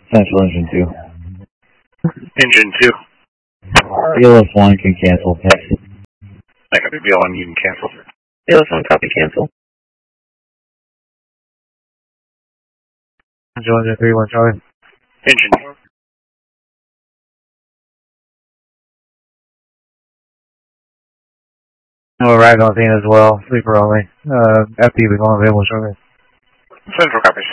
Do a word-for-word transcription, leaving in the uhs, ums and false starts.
Central Engine two. Engine two. B L S one can cancel. Yes. I got the B L one, you can cancel. B L S one, copy, cancel. Central Engine three, one Charlie. Engine two. No arrived on scene as well. Sleeper only. Uh, F P will be going available shortly. Central copies.